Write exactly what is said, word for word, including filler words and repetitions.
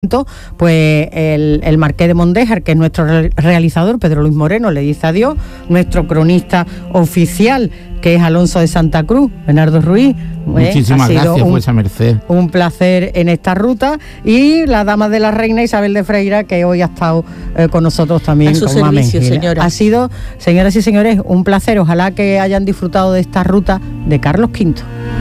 Pues el, el Marqués de Mondéjar, que es nuestro realizador, Pedro Luis Moreno, le dice adiós. Nuestro cronista oficial, que es Alonso de Santa Cruz, Bernardo Ruiz. Muchísimas eh, gracias, un, vuesa merced. Un placer en esta ruta. Y la dama de la reina, Isabel de Freira, que hoy ha estado eh, con nosotros también. A su servicio, señora. Ha sido, señoras y señores, un placer. Ojalá que hayan disfrutado de esta ruta de Carlos Quinto.